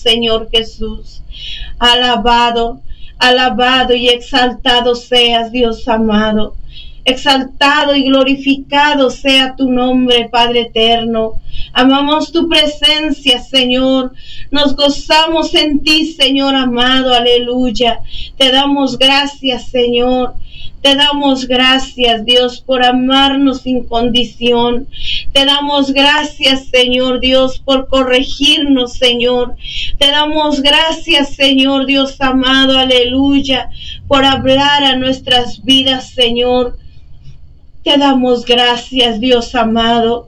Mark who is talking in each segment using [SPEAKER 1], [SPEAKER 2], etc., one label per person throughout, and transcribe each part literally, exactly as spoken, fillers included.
[SPEAKER 1] Señor Jesús. Alabado, alabado y exaltado seas, Dios amado. Exaltado y glorificado sea tu nombre, Padre eterno. Amamos tu presencia, Señor. Nos gozamos en ti, Señor amado. Aleluya. Te damos gracias, Señor. Te damos gracias, Dios, por amarnos sin condición. Te damos gracias, Señor Dios, por corregirnos, Señor. Te damos gracias, Señor Dios amado, aleluya, por hablar a nuestras vidas, Señor. Te damos gracias, Dios amado.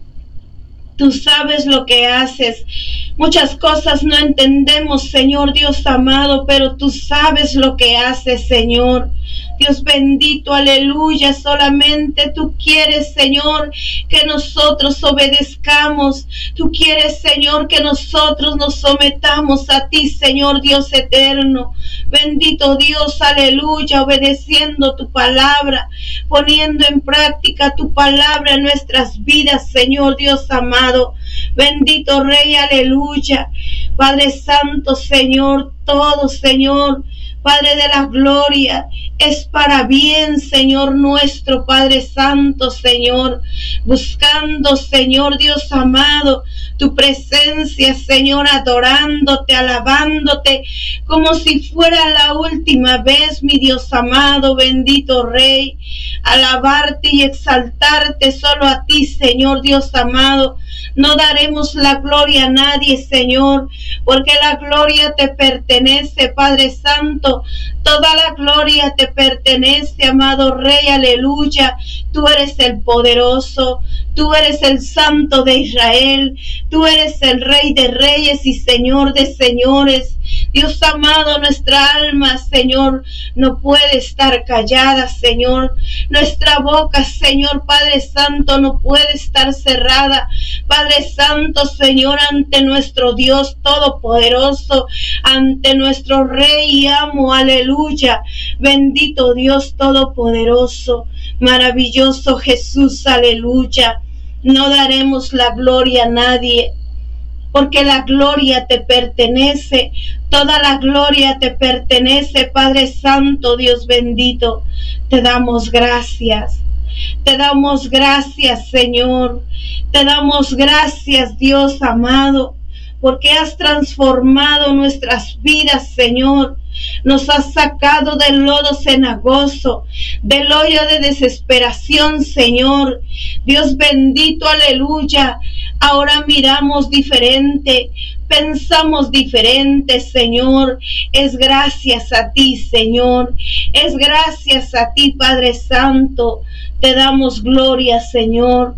[SPEAKER 1] Tú sabes lo que haces. Muchas cosas no entendemos, Señor Dios amado, pero tú sabes lo que haces, Señor. Dios bendito, aleluya, solamente tú quieres, Señor, que nosotros obedezcamos. Tú quieres, Señor, que nosotros nos sometamos a ti, Señor Dios eterno. Bendito Dios, aleluya, obedeciendo tu palabra, poniendo en práctica tu palabra en nuestras vidas, Señor Dios amado. Bendito Rey, aleluya. Padre Santo, Señor, todo, Señor, Padre de la gloria, es para bien, Señor nuestro, Padre Santo, Señor, buscando, Señor Dios amado, tu presencia, Señor, adorándote, alabándote, como si fuera la última vez, mi Dios amado, bendito Rey, alabarte y exaltarte solo a ti, Señor Dios amado. No daremos la gloria a nadie, Señor, porque la gloria te pertenece, Padre Santo. Toda la gloria te pertenece, amado Rey, aleluya. Tú eres el poderoso, tú eres el Santo de Israel, tú eres el Rey de reyes y Señor de señores. Dios amado, nuestra alma, Señor, no puede estar callada, Señor. Nuestra boca, Señor, Padre Santo, no puede estar cerrada. Padre Santo, Señor, ante nuestro Dios Todopoderoso, ante nuestro Rey y amo, aleluya. Bendito Dios Todopoderoso, maravilloso Jesús, aleluya. No daremos la gloria a nadie, porque la gloria te pertenece, toda la gloria te pertenece, Padre Santo, Dios bendito. Te damos gracias, te damos gracias, Señor, te damos gracias, Dios amado, porque has transformado nuestras vidas, Señor. Nos has sacado del lodo cenagoso, del hoyo de desesperación, Señor. Dios bendito, aleluya. Ahora miramos diferente, pensamos diferente, Señor. Es gracias a ti, Señor. Es gracias a ti, Padre Santo. Te damos gloria, Señor.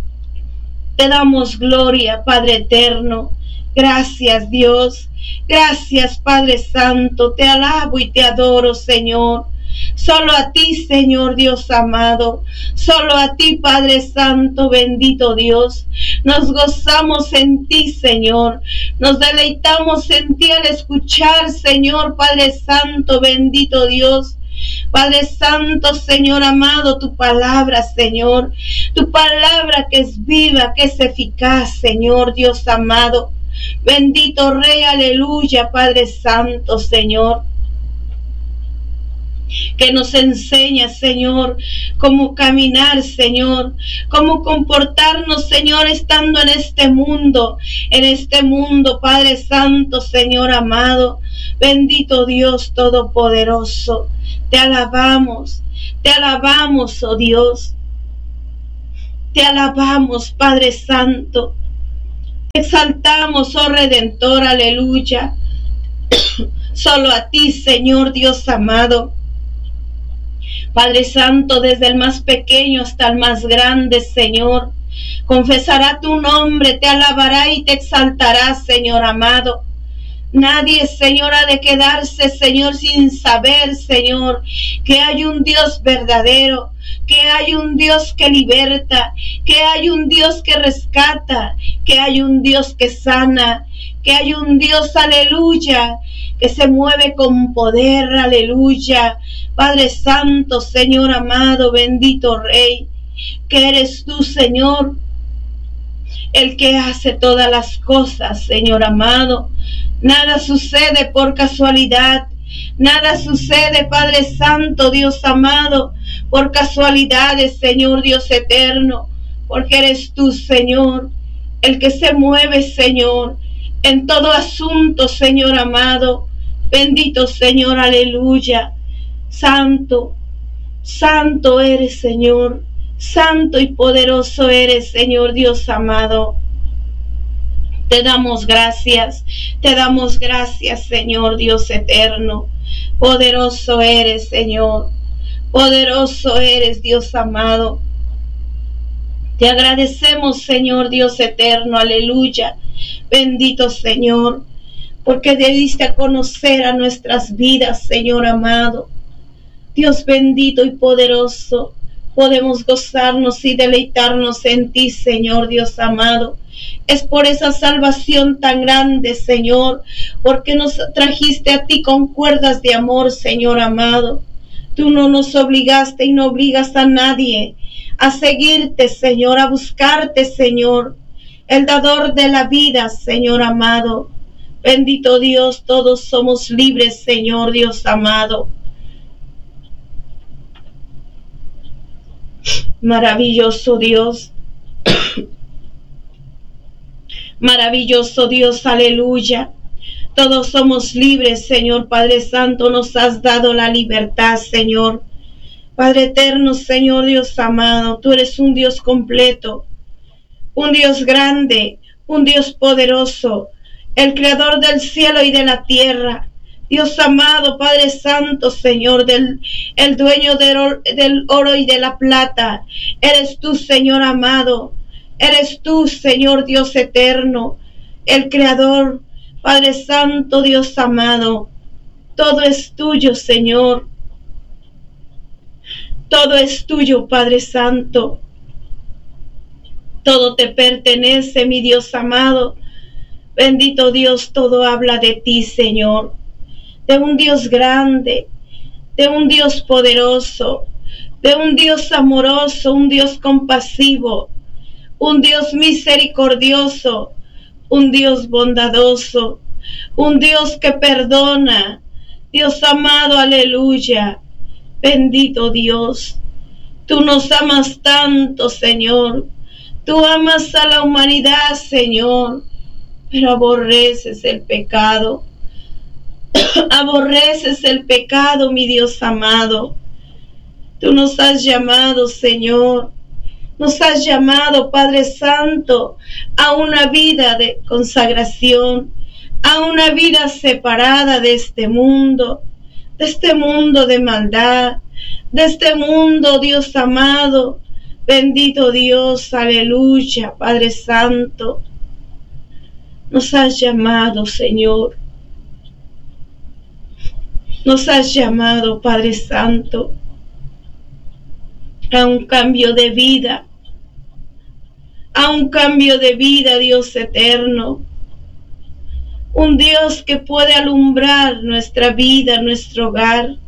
[SPEAKER 1] Te damos gloria, Padre eterno. Gracias, Dios. Gracias, Padre Santo. Te alabo y te adoro, Señor. Solo a ti, Señor Dios amado. Solo a ti, Padre Santo, bendito Dios. Nos gozamos en ti, Señor. Nos deleitamos en ti al escuchar, Señor, Padre Santo, bendito Dios. Padre Santo, Señor amado, tu palabra, Señor. Tu palabra que es viva, que es eficaz, Señor Dios amado. Bendito Rey, aleluya, Padre Santo, Señor, que nos enseña, Señor, cómo caminar, Señor, cómo comportarnos, Señor, estando en este mundo, en este mundo, Padre Santo, Señor amado. Bendito Dios Todopoderoso, te alabamos, te alabamos, oh Dios, te alabamos, Padre Santo. Exaltamos, oh Redentor, aleluya. Solo a ti, Señor Dios amado. Padre Santo, desde el más pequeño hasta el más grande, Señor, confesará tu nombre, te alabará y te exaltará, Señor amado. Nadie, Señor, ha de quedarse, Señor, sin saber, Señor, que hay un Dios verdadero, que hay un Dios que liberta, que hay un Dios que rescata, que hay un Dios que sana, que hay un Dios, aleluya, que se mueve con poder, aleluya. Padre Santo, Señor amado, bendito Rey, que eres tú, Señor, el que hace todas las cosas, Señor amado. Nada sucede por casualidad. Nada sucede, Padre Santo, Dios amado, por casualidades, Señor Dios eterno, porque eres tú, Señor, el que se mueve, Señor, en todo asunto, Señor amado. Bendito Señor, aleluya. Santo, santo eres, Señor. Santo y poderoso eres, Señor Dios amado. Te damos gracias, te damos gracias, Señor Dios eterno. Poderoso eres, Señor. Poderoso eres, Dios amado. Te agradecemos, Señor Dios eterno, aleluya. Bendito Señor, porque te diste a conocer a nuestras vidas, Señor amado. Dios bendito y poderoso, podemos gozarnos y deleitarnos en ti, Señor Dios amado. Es por esa salvación tan grande, Señor, porque nos trajiste a ti con cuerdas de amor, Señor amado. Tú no nos obligaste y no obligas a nadie a seguirte, Señor, a buscarte, Señor, el dador de la vida, Señor amado. Bendito Dios, todos somos libres, Señor Dios amado. Maravilloso Dios. Maravilloso Dios, aleluya. Todos somos libres, Señor Padre Santo, nos has dado la libertad, Señor. Padre eterno, Señor Dios amado, tú eres un Dios completo, un Dios grande, un Dios poderoso, el creador del cielo y de la tierra. Dios amado, Padre Santo, Señor, del, el dueño del oro, del oro y de la plata. Eres tú, Señor amado. Eres tú, Señor Dios eterno, el creador, Padre Santo, Dios amado. Todo es tuyo, Señor. Todo es tuyo, Padre Santo. Todo te pertenece, mi Dios amado. Bendito Dios, todo habla de ti, Señor. De un Dios grande, de un Dios poderoso, de un Dios amoroso, un Dios compasivo, un Dios misericordioso, un Dios bondadoso, un Dios que perdona. Dios amado, aleluya. Bendito Dios, tú nos amas tanto, Señor. Tú amas a la humanidad, Señor, pero aborreces el pecado. Aborreces el pecado, mi Dios amado. Tú nos has llamado, Señor. Nos has llamado, Padre Santo, a una vida de consagración, a una vida separada de este mundo, de este mundo de maldad, de este mundo, Dios amado. Bendito Dios, aleluya, Padre Santo. Nos has llamado, Señor. Nos has llamado, Padre Santo, a un cambio de vida, a un cambio de vida, Dios eterno. Un Dios que puede alumbrar nuestra vida, nuestro hogar.